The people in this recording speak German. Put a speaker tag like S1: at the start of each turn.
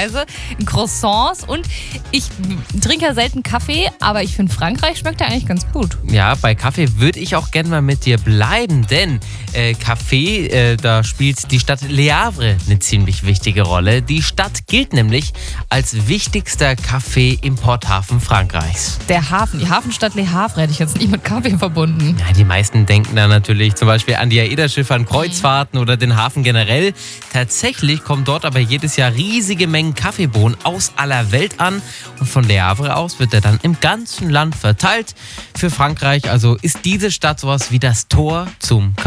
S1: logischerweise. Croissants und ich trinke ja selten Kaffee, aber ich finde, Frankreich schmeckt ja eigentlich ganz gut.
S2: Ja, bei Kaffee würde ich auch gerne mal mit dir bleiben, denn Kaffee, da spielt die Stadt Le Havre eine ziemlich wichtige Rolle. Die Stadt gilt nämlich als wichtigster Kaffee-Importhafen Frankreichs.
S1: Der Hafen, die Hafenstadt Le Havre hätte ich jetzt nicht mit Kaffee verbunden.
S2: Ja, die meisten denken da natürlich zum Beispiel an die AIDA-Schiffe, an Kreuzfahrten oder den Hafen generell. Tatsächlich kommen dort aber jedes Jahr riesige Mengen Kaffeebohnen aus aller Welt an und von Le Havre aus wird er dann im ganzen Land verteilt. Für Frankreich also ist diese Stadt sowas wie das Tor zum